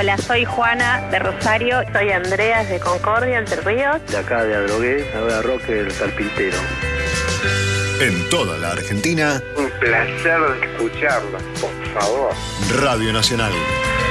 Hola, soy Juana de Rosario. Soy Andrea de Concordia, Entre Ríos. De acá de Adrogué, ahora Roque del Carpintero. En toda la Argentina. Un placer escucharlos, por favor. Radio Nacional.